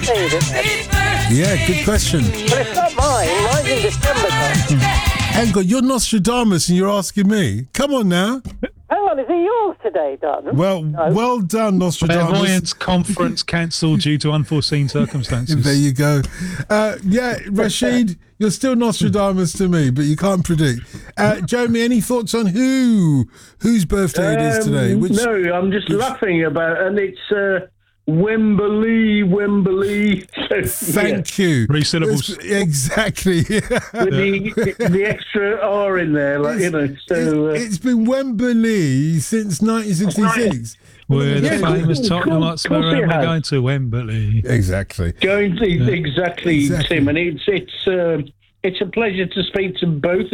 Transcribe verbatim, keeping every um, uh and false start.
birthday is it then? Yeah, good question. Well, it's not mine. Mine's in December, Don. Hang on, you're Nostradamus and you're asking me. Come on now. Hang on, is it yours today, Don? Well, No. well done, Nostradamus. Clairvoyance conference cancelled due to unforeseen circumstances. There you go. Uh, yeah, Rashid, you're still Nostradamus to me, but you can't predict. Uh, Jeremy, any thoughts on who whose birthday it is today? Um, Which, no, I'm just laughing about, and it's uh, Wembley, Wembley. So, Thank yeah. you. Three syllables. It's- exactly. With the, the extra R in there, like you know. So uh, it's, it's been Wembley since nineteen sixty-six. We're the Yeah, famous of Tottenham course Hotspur it and we're has. going to Wembley. Exactly. going to exactly, Exactly. Tim, and it's it's uh, it's a pleasure to speak to both of